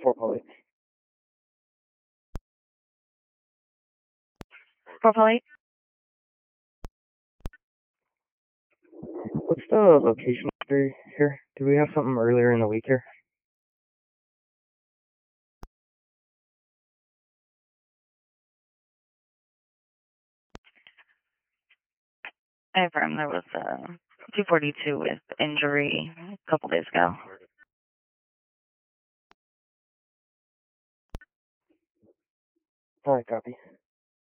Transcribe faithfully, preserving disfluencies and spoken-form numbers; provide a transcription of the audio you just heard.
four Polly. four Polly. What's the location here? Do we have something earlier in the week here? I affirm there was a two forty-two with injury a couple days ago. Alright, copy.